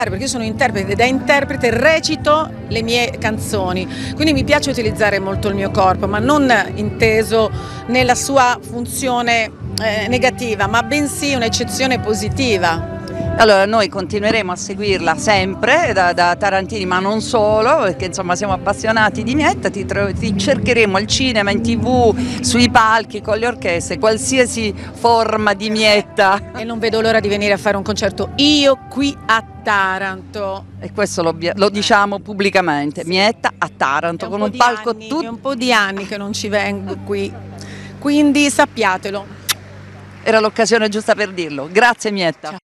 perché io sono interprete e da interprete recito le mie canzoni, quindi mi piace utilizzare molto il mio corpo, ma non inteso nella sua funzione negativa, ma bensì un'eccezione positiva. Allora noi continueremo a seguirla sempre da Tarantini, ma non solo, perché insomma siamo appassionati di Mietta, ti cercheremo al cinema, in TV, sui palchi, con le orchestre, qualsiasi forma di Mietta. E non vedo l'ora di venire a fare un concerto io qui a Taranto. E questo lo diciamo pubblicamente, Mietta a Taranto, con un palco È tutto. un po' di anni che non ci vengo qui, quindi sappiatelo. Era l'occasione giusta per dirlo. Grazie Mietta. Ciao.